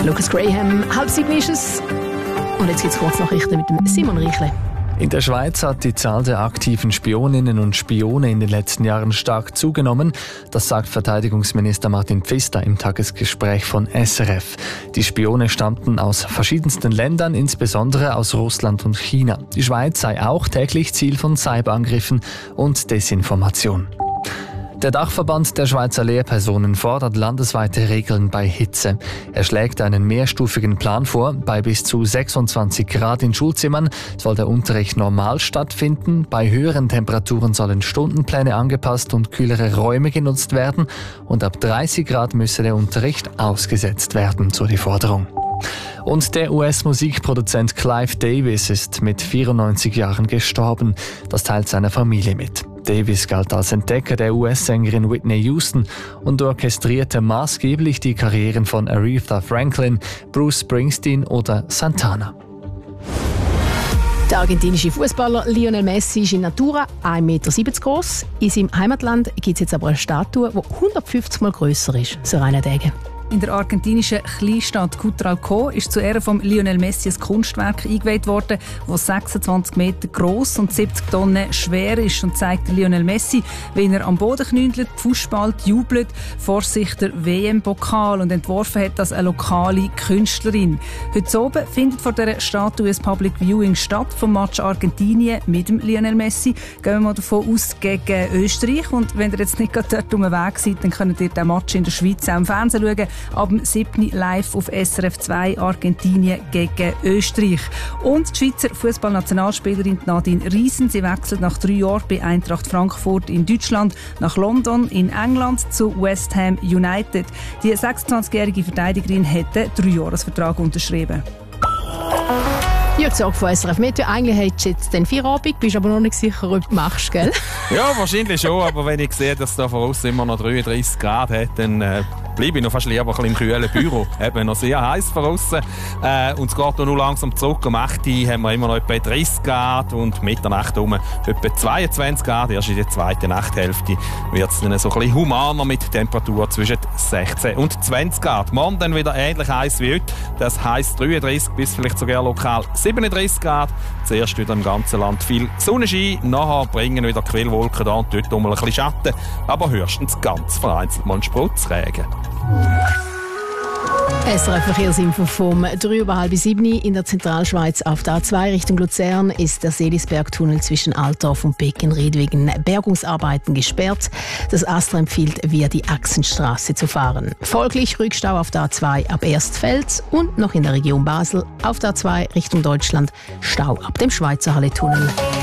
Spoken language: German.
Lucas Graham, 6:30 ist es. Und jetzt gibt es kurz Nachrichten mit dem Simon Reichle. In der Schweiz hat die Zahl der aktiven Spioninnen und Spione in den letzten Jahren stark zugenommen. Das sagt Verteidigungsminister Martin Pfister im Tagesgespräch von SRF. Die Spione stammten aus verschiedensten Ländern, insbesondere aus Russland und China. Die Schweiz sei auch täglich Ziel von Cyberangriffen und Desinformation. Der Dachverband der Schweizer Lehrpersonen fordert landesweite Regeln bei Hitze. Er schlägt einen mehrstufigen Plan vor. Bei bis zu 26 Grad in Schulzimmern soll der Unterricht normal stattfinden. Bei höheren Temperaturen sollen Stundenpläne angepasst und kühlere Räume genutzt werden. Und ab 30 Grad müsse der Unterricht ausgesetzt werden, so die Forderung. Und der US-Musikproduzent Clive Davis ist mit 94 Jahren gestorben. Das teilt seine Familie mit. Davis galt als Entdecker der US-Sängerin Whitney Houston und orchestrierte maßgeblich die Karrieren von Aretha Franklin, Bruce Springsteen oder Santana. Der argentinische Fußballer Lionel Messi ist in Natura 1,70 Meter groß. In seinem Heimatland gibt es jetzt aber eine Statue, die 150 Mal grösser ist. So Rainer Degen. In der argentinischen Kleinstadt Cutralcó ist zu Ehren von Lionel Messi ein Kunstwerk eingeweiht worden, das 26 Meter gross und 70 Tonnen schwer ist und zeigt Lionel Messi, wie er am Boden knündelt, die Faust spaltet, jubelt, vor sich der WM-Pokal und entworfen hat das eine lokale Künstlerin. Heute oben findet vor dieser Statue ein Public Viewing statt vom Match Argentinien mit dem Lionel Messi. Gehen wir mal davon aus gegen Österreich und wenn ihr jetzt nicht gerade dort unterwegs seid, dann könnt ihr den Match in der Schweiz auch im Fernsehen schauen. Ab dem 7. live auf SRF 2 Argentinien gegen Österreich. Und die Schweizer Fußballnationalspielerin Nadine Riesen, sie wechselt nach 3 Jahren bei Eintracht Frankfurt in Deutschland nach London in England zu West Ham United. Die 26-jährige Verteidigerin hätte 3 Jahresvertrag unterschrieben. Jürg Zog von SRF Meteo. Eigentlich hättest du jetzt den Feierabend, bist aber noch nicht sicher, ob du machst, gell? Ja, wahrscheinlich schon, aber wenn ich sehe, dass es da voraus immer noch 33 Grad hat, dann bleibe ich noch fast lieber ein bisschen im kühlen Büro. Eben noch sehr heiß voraus. Und es geht auch nur langsam zurück. Um 8 Uhr haben wir immer noch etwa 30 Grad und Mitternacht um etwa 22 Grad. Erst in der zweiten Nachthälfte wird es dann so ein bisschen humaner mit Temperatur zwischen 16 und 20 Grad. Morgen dann wieder ähnlich heiß wie heute. Das heisst 33 bis vielleicht sogar lokal 37 Grad. Zuerst wieder im ganzen Land viel Sonnenschein. Nachher bringen wieder Quellwolken da und dort mal ein bisschen Schatten. Aber höchstens ganz vereinzelt mal einen Spritzregen. SRF Verkehrsinfo vom 6:30 in der Zentralschweiz auf der A2 Richtung Luzern ist der Seelisbergtunnel zwischen Altdorf und Beckenried wegen Bergungsarbeiten gesperrt. Das ASTRA empfiehlt, via die Achsenstraße zu fahren. Folglich Rückstau auf der A2 ab Erstfeld und noch in der Region Basel auf der A2 Richtung Deutschland Stau ab dem Schweizerhalle-Tunnel.